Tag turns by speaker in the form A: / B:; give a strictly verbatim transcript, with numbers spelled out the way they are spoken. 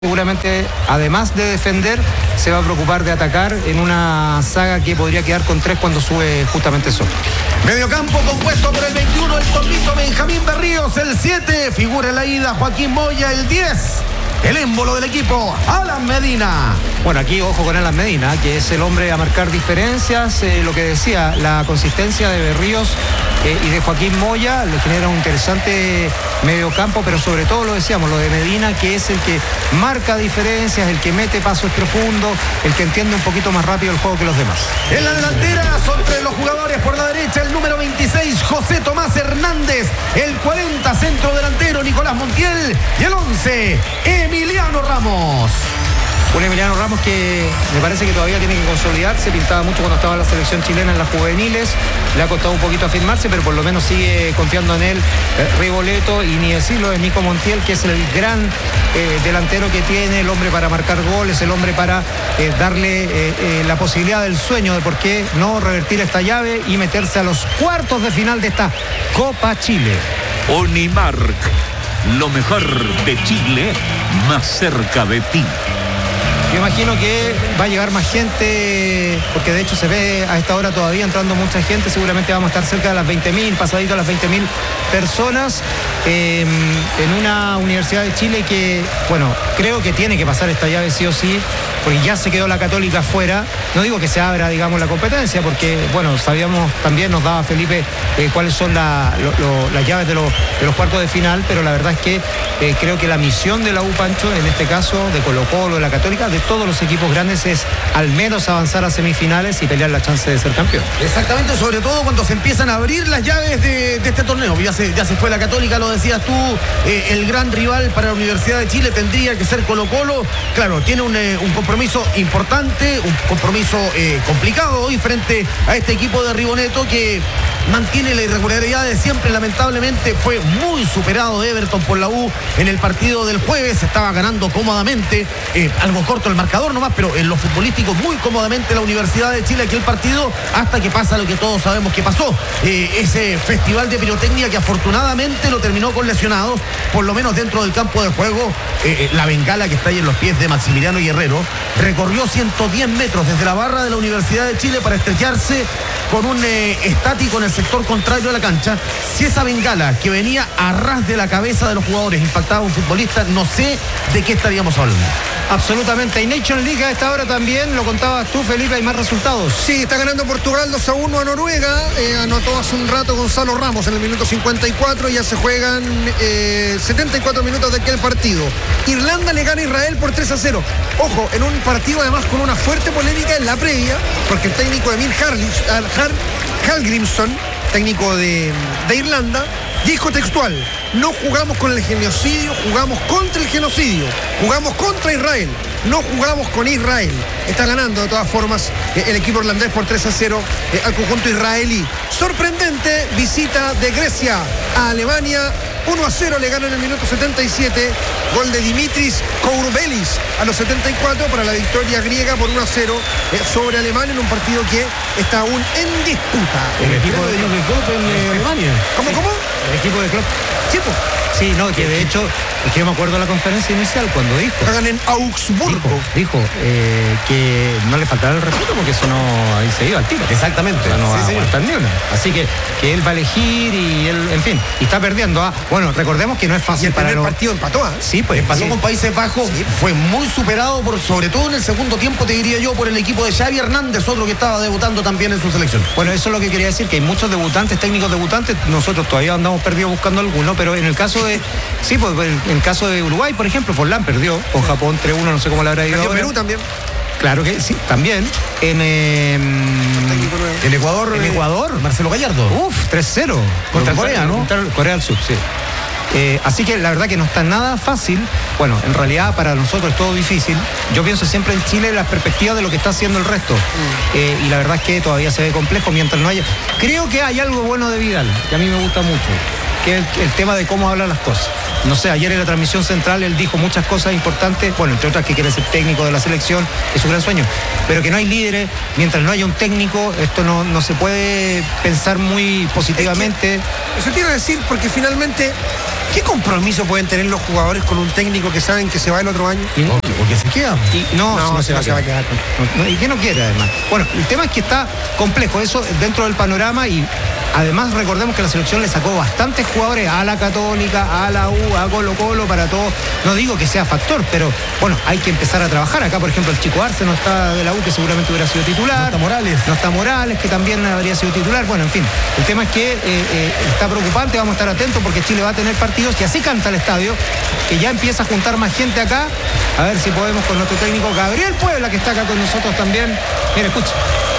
A: Seguramente, además de defender, se va a preocupar de atacar en una saga que podría quedar con tres cuando sube justamente Soto.
B: Mediocampo compuesto por el veintiuno, el Tornito Benjamín Berríos, el siete, figura en la ida Joaquín Moya, el diez, el émbolo del equipo, Alan Medina.
A: Bueno, aquí ojo con Alan Medina, que es el hombre a marcar diferencias. Eh, lo que decía, la consistencia de Berríos eh, y de Joaquín Moya le genera un interesante mediocampo, pero sobre todo lo decíamos, lo de Medina, que es el que marca diferencias, el que mete pasos profundos, el que entiende un poquito más rápido el juego que los demás.
B: En la delantera son tres los jugadores. Por la derecha el número veintiséis, José Tomás Hernández, el cuarenta, centro delantero Nicolás Montiel, y el once, Emiliano Ramos.
A: Un Emiliano Ramos que me parece que todavía tiene que consolidarse, pintaba mucho cuando estaba en la selección chilena en las juveniles, le ha costado un poquito afirmarse, pero por lo menos sigue confiando en él eh, Rigoletto, y ni decirlo de Nico Montiel, que es el gran eh, delantero que tiene, el hombre para marcar goles, el hombre para eh, darle eh, eh, la posibilidad del sueño de por qué no revertir esta llave y meterse a los cuartos de final de esta Copa Chile.
C: Unimark, lo mejor de Chile, más cerca de ti.
A: Yo imagino que va a llegar más gente, porque de hecho se ve a esta hora todavía entrando mucha gente. Seguramente vamos a estar cerca de las veinte mil, pasadito a las veinte mil personas eh, en una Universidad de Chile que, bueno, creo que tiene que pasar esta llave sí o sí, porque ya se quedó la Católica afuera. No digo que se abra, digamos, la competencia, porque, bueno, sabíamos, también nos daba Felipe eh, cuáles son la, lo, lo, las llaves de, lo, de los cuartos de final, pero la verdad es que eh, creo que la misión de la U, Pancho, en este caso, de Colo-Colo, de la Católica, de todos los equipos grandes, es al menos avanzar a semifinales y pelear la chance de ser campeón.
B: Exactamente, sobre todo cuando se empiezan a abrir las llaves de, de este torneo. Ya se, ya se fue la Católica, lo decías tú, eh, el gran rival para la Universidad de Chile tendría que ser Colo-Colo. Claro, tiene un, eh, un compromiso importante, un compromiso eh, complicado hoy frente a este equipo de Rigoletto que mantiene la irregularidad de siempre. Lamentablemente fue muy superado Everton por la U en el partido del jueves, estaba ganando cómodamente, eh, algo corto el marcador nomás, pero en lo futbolístico muy cómodamente la Universidad de Chile aquel partido, hasta que pasa lo que todos sabemos que pasó, eh, ese festival de pirotecnia que afortunadamente lo terminó con lesionados, por lo menos dentro del campo de juego. eh, la bengala que está ahí en los pies de Maximiliano Guerrero recorrió ciento diez metros desde la barra de la Universidad de Chile para estrecharse con un eh, estático en el sector contrario de la cancha. Si esa bengala que venía a ras de la cabeza de los jugadores impactaba a un futbolista, no sé de qué estaríamos hablando.
A: Absolutamente. Y Nation League a esta hora también, lo contabas tú, Felipe, hay más resultados.
D: Sí, está ganando Portugal dos a uno a Noruega. Eh, anotó hace un rato Gonzalo Ramos en el minuto cincuenta y cuatro. Ya se juegan eh, setenta y cuatro minutos de aquel partido. Irlanda le gana a Israel por tres a cero. Ojo, en un partido además con una fuerte polémica en la previa, porque el técnico Emil Hallgrímsson, técnico de, de Irlanda, dijo textual: no jugamos con el genocidio, jugamos contra el genocidio, jugamos contra Israel, no jugamos con Israel. Está ganando de todas formas eh, el equipo irlandés por tres a cero eh, al conjunto israelí. Sorprendente visita de Grecia a Alemania. uno a cero le gana en el minuto setenta y siete, gol de Dimitris Kouroubelis a los setenta y cuatro para la victoria griega por uno a cero eh, sobre Alemania en un partido que está aún en disputa.
A: El equipo de Klopp en eh, Alemania.
D: ¿Cómo,
A: sí.
D: cómo?
A: El equipo de Klopp.
D: Chico.
A: Sí, no, que de hecho, es que yo me acuerdo de la conferencia inicial cuando dijo.
D: Juegan en Augsburgo.
A: Dijo, dijo eh, que no le faltaba el respeto porque eso no, ahí se iba al tiro.
B: Exactamente.
A: O sea, no
B: sí,
A: va a
B: señor.
A: aguantar ni una. Así que, que él va a elegir y él, en fin, y está perdiendo. ¿ah? Bueno, recordemos que no es fácil
D: Y el
A: para
D: primer
A: los...
D: partido empató, ¿eh?
A: Sí, pues
B: Pasó
A: sí.
B: con Países Bajos,
D: Sí.
B: fue muy superado, por, sobre todo en el segundo tiempo, te diría yo, por el equipo de Xavi Hernández, otro que estaba debutando también en su selección.
A: Bueno, eso es lo que quería decir, que hay muchos debutantes, técnicos debutantes, nosotros todavía andamos perdidos buscando alguno, pero en el caso de, sí, pues en el caso de Uruguay, por ejemplo, Forlán perdió con Japón tres uno, no sé cómo le habrá ido
D: Perdió
A: ahora.
D: Perú también.
A: Claro que sí, también. En, eh,
B: El Ecuador.
A: en
B: eh,
A: Ecuador.
B: Marcelo Gallardo.
A: Uf, tres cero.
B: Contra Corea, ¿no?
A: Contra Corea del Sur, sí. Eh, así que la verdad que no está nada fácil. Bueno, en realidad para nosotros es todo difícil. Yo pienso siempre en Chile las perspectivas de lo que está haciendo el resto. Mm. Eh, y la verdad es que todavía se ve complejo mientras no haya... Creo que hay algo bueno de Vidal, que a mí me gusta mucho, que es el, el tema de cómo habla las cosas. No sé, ayer en la transmisión central él dijo muchas cosas importantes, bueno, entre otras que quiere ser técnico de la selección, es su gran sueño, pero que no hay líderes, mientras no haya un técnico, esto no, no se puede pensar muy positivamente.
D: Es que, eso quiero decir porque finalmente ¿Qué compromiso pueden tener los jugadores con un técnico que saben que se va el otro año?
A: Y,
B: O que, o que se queda.
A: y no,
D: No,
A: si no
D: se va a quedar.
A: No, no, y que no quiere además. Bueno, el tema es que está complejo eso dentro del panorama y además recordemos que la selección le sacó bastantes jugadores a la Católica, a la U, a Colo Colo, para todo. No digo que sea factor, pero bueno, hay que empezar a trabajar. Acá, por ejemplo, el Chico Arce no está de la U, que seguramente hubiera sido titular.
B: No está Morales.
A: No está Morales, que también habría sido titular. Bueno, en fin, el tema es que eh, eh, está preocupante, vamos a estar atentos porque Chile va a tener partidos y así canta el estadio, que ya empieza a juntar más gente acá. A ver si podemos con nuestro técnico Gabriel Puebla, que está acá con nosotros también. Mira, escucha.